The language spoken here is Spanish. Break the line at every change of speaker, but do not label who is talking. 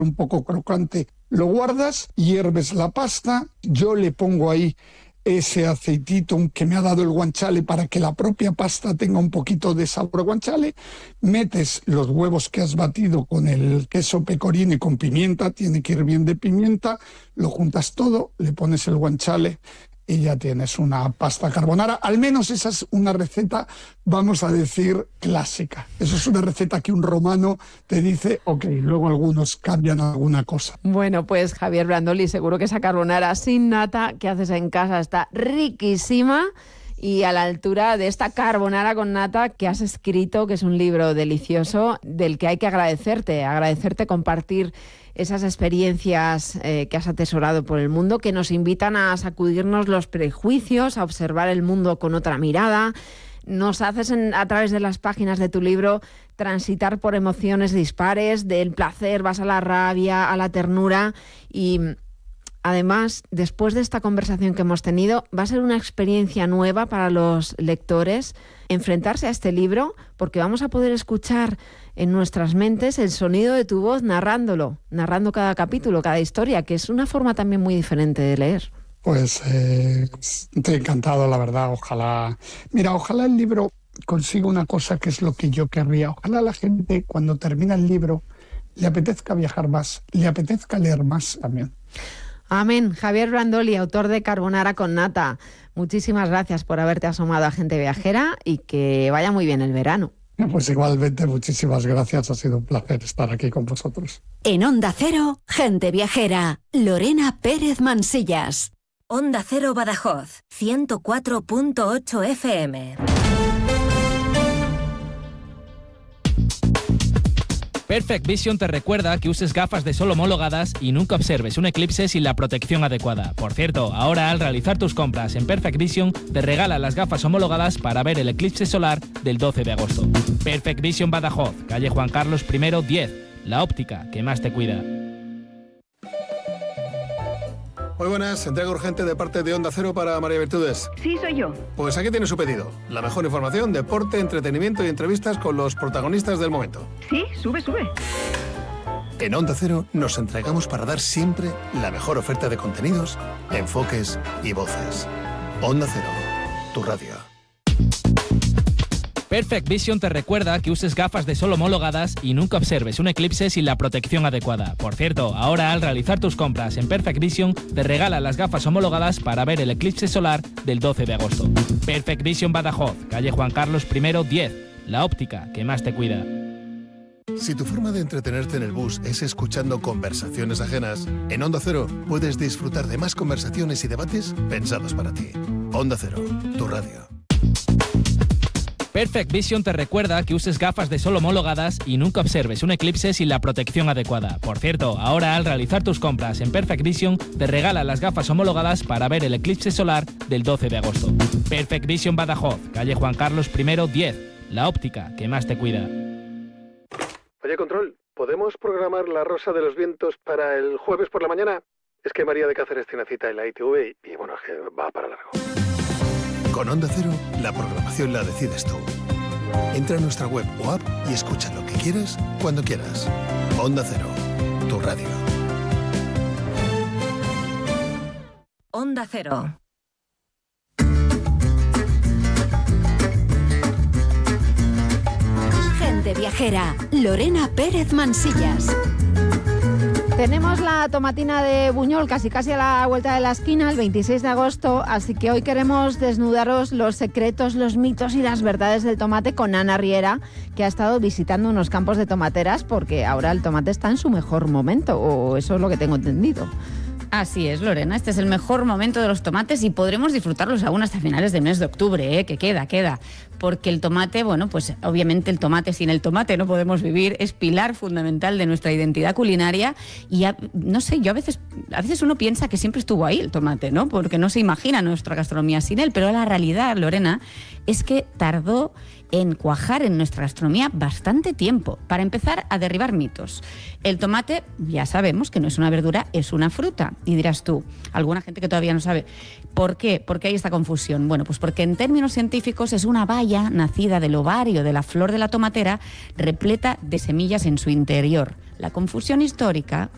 un poco crocante, lo guardas, hierves la pasta, yo le pongo ahí ese aceitito que me ha dado el guanciale para que la propia pasta tenga un poquito de sabor guanciale, metes los huevos que has batido con el queso pecorino y con pimienta, tiene que ir bien de pimienta, lo juntas todo, le pones el guanciale y ya tienes una pasta carbonara. Al menos esa es una receta, vamos a decir, clásica. Eso es una receta que un romano te dice, ok, luego algunos cambian alguna cosa.
Bueno, pues Javier Brandoli, seguro que esa carbonara sin nata que haces en casa está riquísima y a la altura de esta carbonara con nata que has escrito, que es un libro delicioso del que hay que agradecerte compartir esas experiencias que has atesorado por el mundo, que nos invitan a sacudirnos los prejuicios, a observar el mundo con otra mirada. Nos haces a través de las páginas de tu libro transitar por emociones dispares, del placer vas a la rabia, a la ternura y además, después de esta conversación que hemos tenido, va a ser una experiencia nueva para los lectores enfrentarse a este libro, porque vamos a poder escuchar en nuestras mentes el sonido de tu voz narrando cada capítulo, cada historia, que es una forma también muy diferente de leer.
Pues estoy encantado, la verdad. Ojalá el libro consiga una cosa que es lo que yo querría. Ojalá la gente, cuando termina el libro, le apetezca viajar más, le apetezca leer más también.
Amén. Javier Brandoli, autor de Carbonara con nata. Muchísimas gracias por haberte asomado a Gente Viajera y que vaya muy bien el verano.
Pues igualmente, muchísimas gracias. Ha sido un placer estar aquí con vosotros.
En Onda Cero, Gente Viajera. Lorena Pérez Mansillas.
Onda Cero Badajoz, 104.8 FM.
Perfect Vision te recuerda que uses gafas de sol homologadas y nunca observes un eclipse sin la protección adecuada. Por cierto, ahora al realizar tus compras en Perfect Vision te regala las gafas homologadas para ver el eclipse solar del 12 de agosto. Perfect Vision Badajoz, calle Juan Carlos I 10, la óptica que más te cuida.
Muy buenas, entrega urgente de parte de Onda Cero para María Virtudes.
Sí, soy yo.
Pues aquí tiene su pedido. La mejor información, deporte, entretenimiento y entrevistas con los protagonistas del momento.
Sí, sube.
En Onda Cero nos entregamos para dar siempre la mejor oferta de contenidos, enfoques y voces. Onda Cero, tu radio.
Perfect Vision te recuerda que uses gafas de sol homologadas y nunca observes un eclipse sin la protección adecuada. Por cierto, ahora al realizar tus compras en Perfect Vision te regala las gafas homologadas para ver el eclipse solar del 12 de agosto. Perfect Vision Badajoz, calle Juan Carlos I 10, la óptica que más te cuida.
Si tu forma de entretenerte en el bus es escuchando conversaciones ajenas, en Onda Cero puedes disfrutar de más conversaciones y debates pensados para ti. Onda Cero, tu radio.
Perfect Vision te recuerda que uses gafas de sol homologadas y nunca observes un eclipse sin la protección adecuada. Por cierto, ahora al realizar tus compras en Perfect Vision te regala las gafas homologadas para ver el eclipse solar del 12 de agosto. Perfect Vision Badajoz, calle Juan Carlos I 10, la óptica que más te cuida.
Oye, Control, ¿podemos programar La Rosa de los Vientos para el jueves por la mañana? Es que María de Cáceres tiene cita en la ITV y bueno, es que va para largo. Con Onda Cero, la programación la decides tú. Entra en nuestra web o app y escucha lo que quieras, cuando quieras. Onda Cero, tu radio.
Onda Cero.
Gente Viajera. Lorena Pérez Mansillas.
Tenemos la tomatina de Buñol casi a la vuelta de la esquina, el 26 de agosto, así que hoy queremos desnudaros los secretos, los mitos y las verdades del tomate con Ana Riera, que ha estado visitando unos campos de tomateras porque ahora el tomate está en su mejor momento, o eso es lo que tengo entendido.
Así es, Lorena, este es el mejor momento de los tomates y podremos disfrutarlos aún hasta finales del mes de octubre, que queda. Porque el tomate, bueno, pues obviamente el tomate, sin el tomate no podemos vivir, es pilar fundamental de nuestra identidad culinaria y no sé, yo a veces uno piensa que siempre estuvo ahí el tomate, ¿no? Porque no se imagina nuestra gastronomía sin él, pero la realidad, Lorena, es que tardó en cuajar en nuestra gastronomía bastante tiempo. Para empezar, a derribar mitos. El tomate, ya sabemos que no es una verdura, es una fruta. Y dirás tú, alguna gente que todavía no sabe, ¿por qué? ¿Por qué hay esta confusión? Bueno, pues porque en términos científicos es una baya nacida del ovario de la flor de la tomatera repleta de semillas en su interior. La confusión histórica